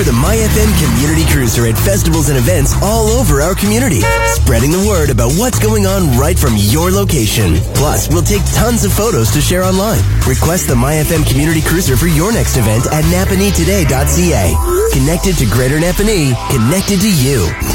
for the MyFM Community Cruiser at festivals and events all over our community, spreading the word about what's going on right from your location. Plus, we'll take tons of photos to share online. Request the MyFM Community Cruiser for your next event at napanee today.ca. Connected to Greater Napanee, connected to you.